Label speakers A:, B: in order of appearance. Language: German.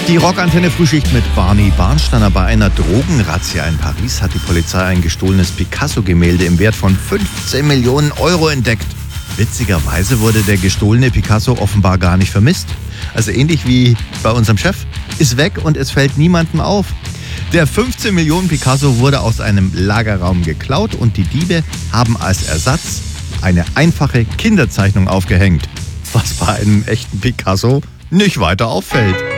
A: Die Rockantenne Frühschicht mit Barney Barnsteiner. Bei einer Drogenrazzia in Paris hat die Polizei ein gestohlenes Picasso-Gemälde im Wert von 15 Millionen Euro entdeckt. Witzigerweise wurde der gestohlene Picasso offenbar gar nicht vermisst. Also ähnlich wie bei unserem Chef, ist weg und es fällt niemandem auf. Der 15 Millionen Picasso wurde aus einem Lagerraum geklaut und die Diebe haben als Ersatz eine einfache Kinderzeichnung aufgehängt, was bei einem echten Picasso nicht weiter auffällt.